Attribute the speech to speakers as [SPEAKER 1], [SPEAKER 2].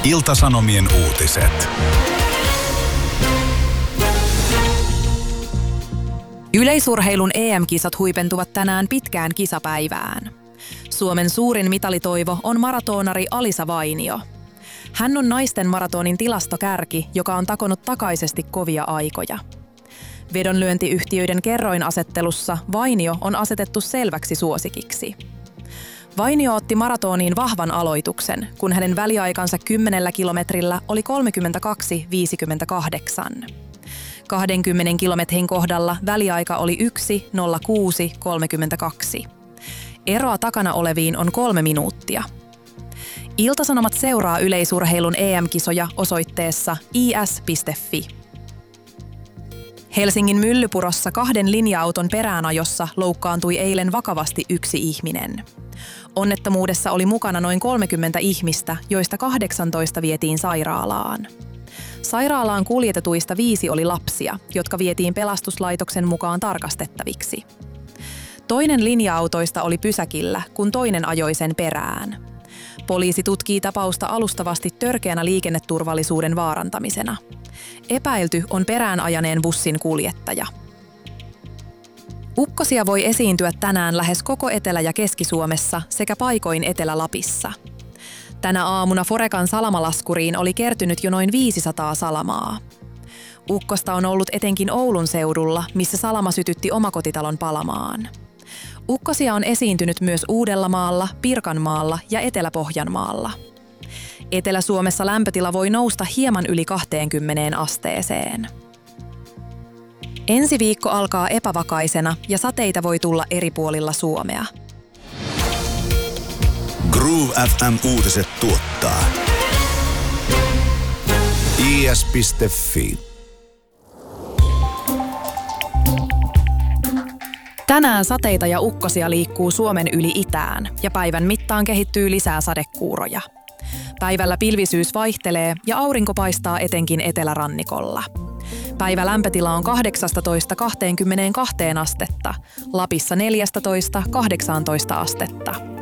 [SPEAKER 1] Ilta-Sanomien uutiset.
[SPEAKER 2] Yleisurheilun EM-kisat huipentuvat tänään pitkään kisapäivään. Suomen suurin mitalitoivo on maratonari Alisa Vainio. Hän on naisten maratonin tilastokärki, joka on takonut takaisesti kovia aikoja. Vedonlyöntiyhtiöiden kerroinasettelussa Vainio on asetettu selväksi suosikiksi. Vainio otti maratoniin vahvan aloituksen, kun hänen väliaikansa 10 kilometrillä oli 32,58. 20 kilometrin kohdalla väliaika oli 1:06:32. Eroa takana oleviin on 3 minuuttia. Ilta-Sanomat seuraa yleisurheilun EM-kisoja osoitteessa is.fi. Helsingin Myllypurossa 2 linja-auton peräänajossa loukkaantui eilen vakavasti 1 ihminen. Onnettomuudessa oli mukana noin 30 ihmistä, joista 18 vietiin sairaalaan. Sairaalaan kuljetetuista 5 oli lapsia, jotka vietiin pelastuslaitoksen mukaan tarkastettaviksi. Toinen linja-autoista oli pysäkillä, kun toinen ajoi sen perään. Poliisi tutkii tapausta alustavasti törkeänä liikenneturvallisuuden vaarantamisena. Epäilty on perään ajaneen bussin kuljettaja. Ukkosia voi esiintyä tänään lähes koko Etelä- ja Keski-Suomessa sekä paikoin Etelä-Lapissa. Tänä aamuna Forekan salamalaskuriin oli kertynyt jo noin 500 salamaa. Ukkosta on ollut etenkin Oulun seudulla, missä salama sytytti omakotitalon palamaan. Ukkosia on esiintynyt myös Uudellamaalla, Pirkanmaalla ja Etelä-Pohjanmaalla. Etelä-Suomessa lämpötila voi nousta hieman yli 20 asteeseen. Ensi viikko alkaa epävakaisena ja sateita voi tulla eri puolilla Suomea.
[SPEAKER 1] Groove FM-uutiset tuottaa is.fi.
[SPEAKER 2] Tänään sateita ja ukkosia liikkuu Suomen yli itään ja päivän mittaan kehittyy lisää sadekuuroja. Päivällä pilvisyys vaihtelee ja aurinko paistaa etenkin etelärannikolla. Päivälämpötila on 18–22 astetta, Lapissa 14–18 astetta.